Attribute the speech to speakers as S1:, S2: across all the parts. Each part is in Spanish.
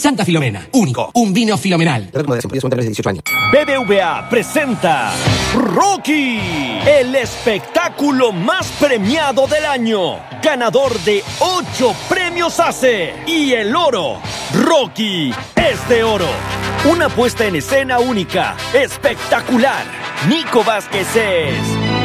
S1: Santa Filomena, único, un vino filomenal.
S2: BBVA presenta Rocky, el espectáculo más premiado del año, ganador de 8 premios ACE y el oro. Rocky es de oro. Una puesta en escena única, espectacular. Nico Vázquez es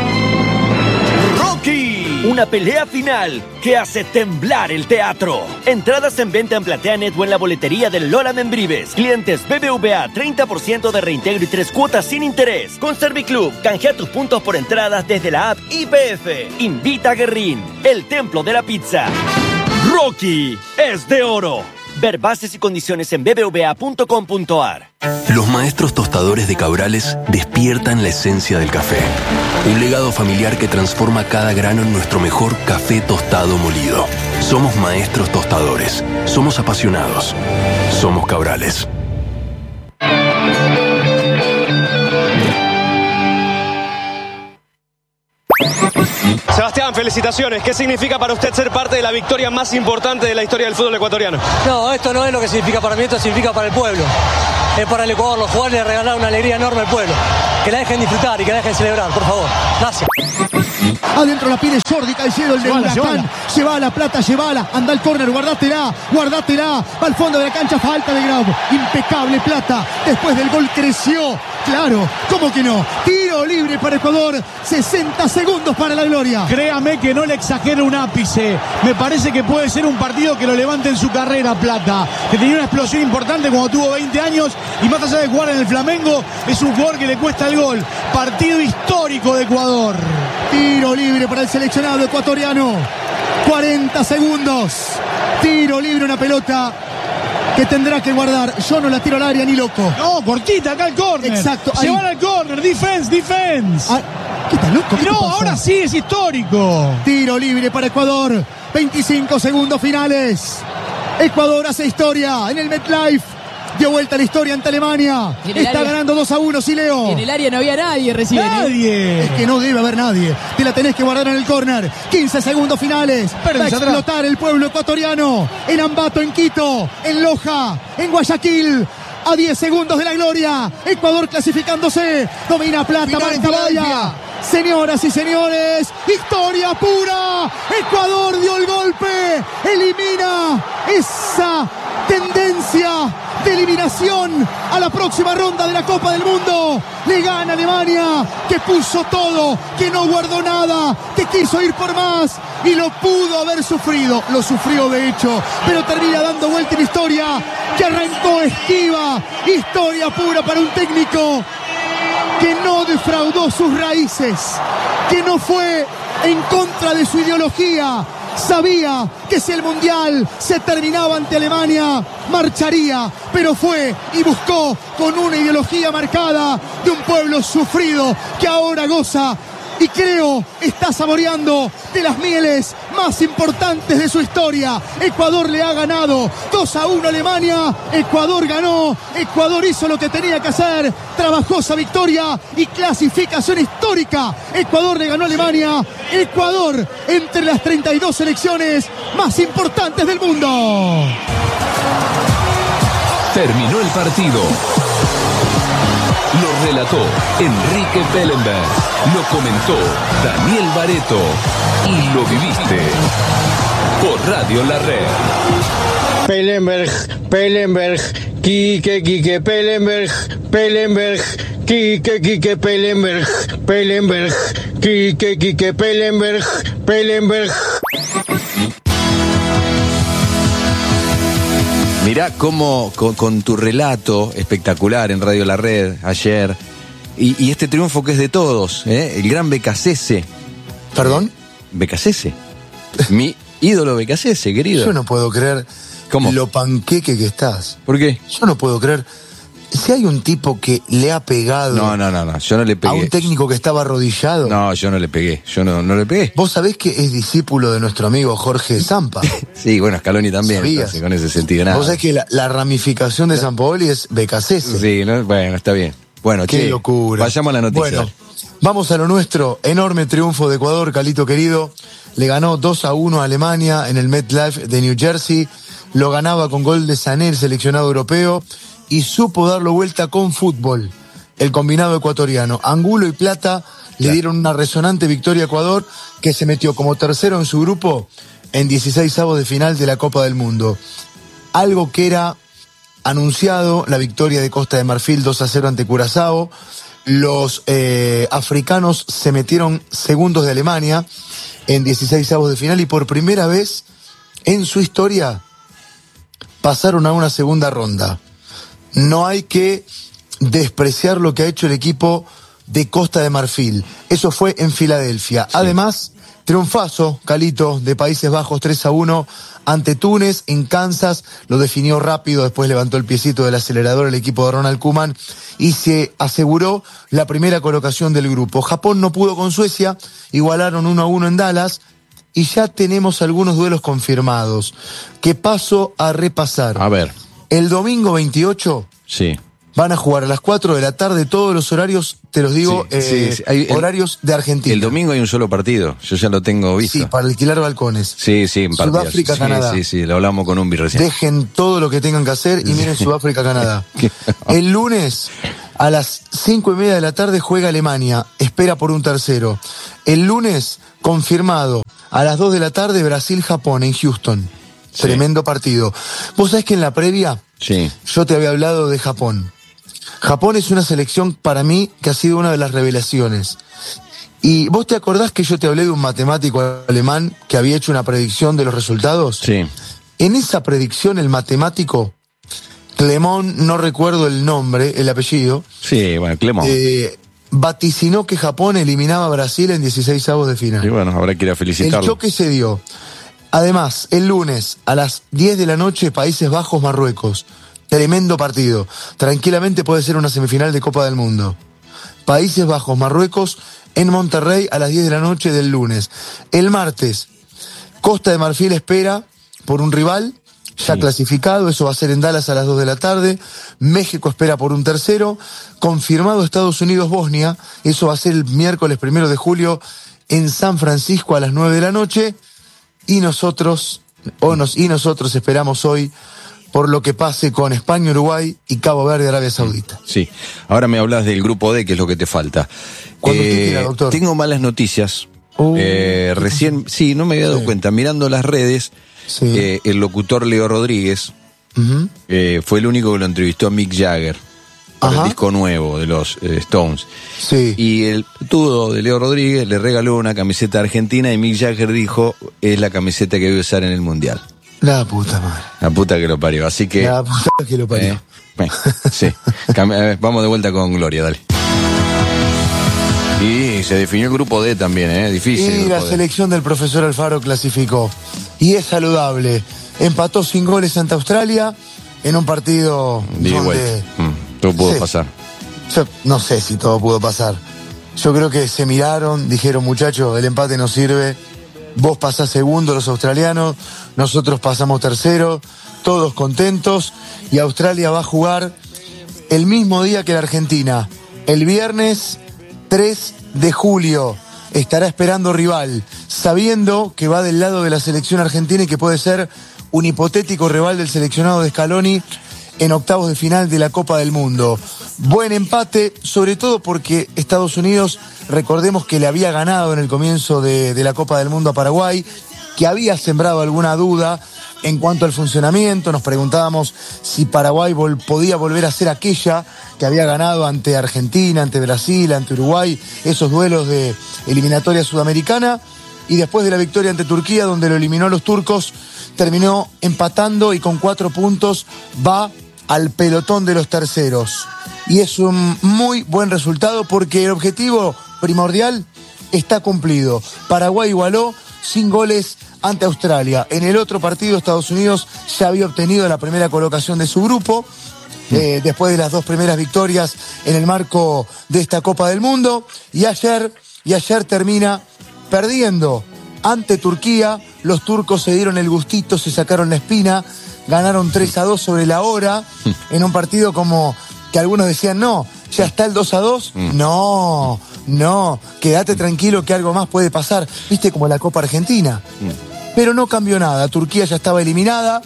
S2: Rocky, una pelea final que hace temblar el teatro. Entradas en venta en PlateaNet o en la boletería del Lola Membrives. Clientes BBVA, 30% de reintegro y 3 cuotas sin interés. Con Serviclub, canjea tus puntos por entradas desde la app IPF. Invita a Guerrín, el templo de la pizza. Rocky es de oro. Ver bases y condiciones en bbva.com.ar.
S3: Los maestros tostadores de Cabrales despiertan la esencia del café. Un legado familiar que transforma cada grano en nuestro mejor café tostado molido. Somos maestros tostadores. Somos apasionados. Somos Cabrales.
S4: Sebastián, felicitaciones. ¿Qué significa para usted ser parte de la victoria más importante de la historia del fútbol ecuatoriano?
S5: No, esto no es lo que significa para mí, esto significa para el pueblo. Es para el Ecuador, los jugadores le regalaron una alegría enorme al pueblo. Que la dejen disfrutar y que la dejen celebrar, por favor. Gracias.
S6: Adentro la pide Jordi Caicedo, el de Huracán. Lleva la plata, llevala. Anda al córner, guardátela. Va al fondo de la cancha, falta de Grau. Impecable Plata. Después del gol creció. Claro, ¿cómo que no? Tiro libre para Ecuador. 60 segundos para la gloria.
S7: Créame que no le exagero un ápice. Me parece que puede ser un partido que lo levante en su carrera, Plata. Que tenía una explosión importante cuando tuvo 20 años. Y más allá de jugar en el Flamengo, es un jugador que le cuesta el gol. Partido histórico de Ecuador.
S6: Tiro libre para el seleccionado ecuatoriano. 40 segundos. Tiro libre, una pelota que tendrá que guardar. Yo no la tiro al área ni loco.
S7: No, cortita, acá al córner.
S6: Exacto.
S7: Se van al córner. Defense.
S6: Ah, ¿qué está loco? ¿Qué
S7: no,
S6: te pasa?
S7: Ahora sí es histórico.
S6: Tiro libre para Ecuador. 25 segundos finales. Ecuador hace historia en el MetLife. Dio vuelta la historia ante Alemania. Está ganando 2-1, Sileo.
S8: En el área no había nadie recién.
S6: ¡Nadie! Es que no debe haber nadie. Te la tenés que guardar en el córner. 15 segundos finales. Va a explotar el pueblo ecuatoriano. En Ambato, en Quito, en Loja, en Guayaquil. A 10 segundos de la gloria. Ecuador clasificándose. Domina Plata, marca valla. Señoras y señores, historia pura. Ecuador dio el golpe. Elimina esa tendencia de eliminación a la próxima ronda de la Copa del Mundo. Le gana Alemania, que puso todo, que no guardó nada, que quiso ir por más y lo pudo haber sufrido. Lo sufrió de hecho, pero termina dando vuelta en historia que arrancó esquiva. Historia pura para un técnico que no defraudó sus raíces, que no fue en contra de su ideología. Sabía que si el Mundial se terminaba ante Alemania, marcharía, pero fue y buscó con una ideología marcada de un pueblo sufrido que ahora goza y creo está saboreando de las mieles más importantes de su historia. Ecuador le ha ganado 2-1 a Alemania. Ecuador ganó, Ecuador hizo lo que tenía que hacer, trabajó esa victoria y clasificación histórica. Ecuador le ganó a Alemania. Ecuador entre las 32 selecciones más importantes del mundo.
S9: Terminó el partido. Lo relató Enrique Bellenberg. Lo comentó Daniel Bareto. Y lo viviste por Radio La Red.
S10: Pellenberg, Quique, Pellenberg, Quique, Pellenberg, Quique, Pellenberg.
S11: Mirá cómo con tu relato espectacular en Radio La Red ayer y este triunfo que es de todos, el gran Becasese.
S12: ¿Perdón?
S11: Becasese. Mi ídolo Becasese, querido.
S12: Yo no puedo creer lo panqueque que estás.
S11: ¿Por qué?
S12: Yo no puedo creer. Si hay un tipo que le ha pegado...
S11: No, yo no le pegué.
S12: A un técnico que estaba arrodillado...
S11: No, yo no le pegué, yo no le pegué.
S12: Vos sabés que es discípulo de nuestro amigo Jorge Zampa.
S11: Sí, bueno, Scaloni también, entonces, con ese sentido nada.
S12: Vos sabés que la ramificación de Sampaoli es Becasese.
S11: Sí, ¿no? Bueno, está bien. Bueno,
S12: qué locura.
S11: Vayamos a la noticia.
S12: Bueno, vamos a lo nuestro. Enorme triunfo de Ecuador, Calito querido. Le ganó 2-1 a Alemania en el MetLife de New Jersey. lo ganaba con gol de Sané, el seleccionado europeo, y supo darlo vuelta con fútbol, el combinado ecuatoriano. Angulo y Plata le dieron una resonante victoria a Ecuador, que se metió como tercero en su grupo en 16avos de final de la Copa del Mundo. Algo que era anunciado, la victoria de Costa de Marfil 2-0 ante Curazao. Los africanos se metieron segundos de Alemania en 16avos de final y por primera vez en su historia pasaron a una segunda ronda. No hay que despreciar lo que ha hecho el equipo de Costa de Marfil. Eso fue en Filadelfia. Sí. Además, triunfazo, Calito, de Países Bajos 3-1 ante Túnez en Kansas. Lo definió rápido, después levantó el piecito del acelerador el equipo de Ronald Koeman y se aseguró la primera colocación del grupo. Japón no pudo con Suecia, igualaron 1-1 en Dallas y ya tenemos algunos duelos confirmados. Que paso a repasar.
S11: A ver.
S12: El domingo 28.
S11: Sí.
S12: Van a jugar a las 4 de la tarde, todos los horarios, te los digo, sí. Horarios de Argentina.
S11: El domingo hay un solo partido, yo ya lo tengo visto.
S12: Sí, para alquilar balcones.
S11: Sí, en partidas.
S12: Sudáfrica, Canadá.
S11: Sí, lo hablamos con Umbi recién.
S12: Dejen todo lo que tengan que hacer y miren Sudáfrica, Canadá. El lunes, a las 5:30 de la tarde, juega Alemania, espera por un tercero. El lunes, confirmado, a las 2 de la tarde, Brasil-Japón en Houston. Sí. Tremendo partido. Vos sabés que en la previa, yo te había hablado de Japón. Japón es una selección para mí que ha sido una de las revelaciones. ¿Y vos te acordás que yo te hablé de un matemático alemán que había hecho una predicción de los resultados?
S11: Sí.
S12: En esa predicción el matemático, Clemón, no recuerdo el nombre, el apellido.
S11: Sí, bueno, Clemón.
S12: Vaticinó que Japón eliminaba a Brasil en 16avos de final.
S11: Y bueno, habrá que ir a felicitarlo.
S12: El choque se dio. Además, el lunes a las 10 de la noche, Países Bajos, Marruecos. Tremendo partido. Tranquilamente puede ser una semifinal de Copa del Mundo. Países Bajos, Marruecos, en Monterrey a las 10 de la noche del lunes. El martes, Costa de Marfil espera por un rival ya clasificado, eso va a ser en Dallas a las 2 de la tarde. México espera por un tercero. Confirmado Estados Unidos-Bosnia, eso va a ser el miércoles 1 de julio en San Francisco a las 9 de la noche. Y nosotros esperamos hoy por lo que pase con España, Uruguay y Cabo Verde, Arabia Saudita.
S11: Sí. Ahora me hablas del grupo D, que es lo que te falta.
S12: Cuando usted quiera, doctor.
S11: Tengo malas noticias. Recién, no me había dado cuenta. Mirando las redes, el locutor Leo Rodríguez fue el único que lo entrevistó a Mick Jagger para el disco nuevo de los Stones.
S12: Sí.
S11: Y el tudo de Leo Rodríguez le regaló una camiseta argentina y Mick Jagger dijo, es la camiseta que voy a usar en el Mundial.
S12: La puta madre.
S11: La puta que lo parió, así que...
S12: La puta que lo parió.
S11: Sí. Vamos de vuelta con Gloria, dale. Y se definió el grupo D también, difícil.
S12: Y la selección del profesor Alfaro clasificó. Y es saludable. Empató sin goles ante Australia en un partido donde...
S11: Todo pudo pasar.
S12: Yo no sé si todo pudo pasar. Yo creo que se miraron, dijeron, muchachos, el empate no sirve. Vos pasás segundo, los australianos, nosotros pasamos tercero, todos contentos, y Australia va a jugar el mismo día que la Argentina, el viernes 3 de julio. Estará esperando rival, sabiendo que va del lado de la selección argentina y que puede ser un hipotético rival del seleccionado de Scaloni en octavos de final de la Copa del Mundo. Buen empate, sobre todo porque Estados Unidos, recordemos que le había ganado en el comienzo de la Copa del Mundo a Paraguay, que había sembrado alguna duda en cuanto al funcionamiento. Nos preguntábamos si Paraguay podía volver a ser aquella que había ganado ante Argentina, ante Brasil, ante Uruguay, esos duelos de eliminatoria sudamericana. Y después de la victoria ante Turquía, donde lo eliminó a los turcos, terminó empatando y con 4 puntos va al pelotón de los terceros. Y es un muy buen resultado porque el objetivo primordial está cumplido. Paraguay igualó sin goles ante Australia. En el otro partido, Estados Unidos ya había obtenido la primera colocación de su grupo, después de las 2 primeras victorias en el marco de esta Copa del Mundo. Y ayer termina perdiendo ante Turquía. Los turcos se dieron el gustito, se sacaron la espina, ganaron 3-2 sobre la hora, en un partido como que algunos decían, no, ya está el 2-2. No, quédate tranquilo que algo más puede pasar. Viste, como la Copa Argentina. Pero no cambió nada, Turquía ya estaba eliminada,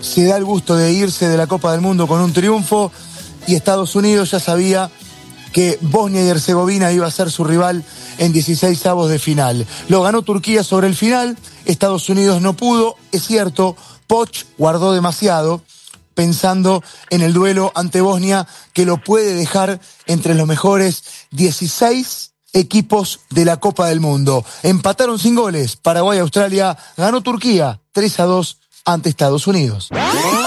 S12: se da el gusto de irse de la Copa del Mundo con un triunfo y Estados Unidos ya sabía que Bosnia y Herzegovina iba a ser su rival en 16avos de final. Lo ganó Turquía sobre el final, Estados Unidos no pudo, es cierto, Poch guardó demasiado, pensando en el duelo ante Bosnia, que lo puede dejar entre los mejores 16 equipos de la Copa del Mundo. Empataron sin goles, Paraguay-Australia, ganó Turquía 3-2 ante Estados Unidos.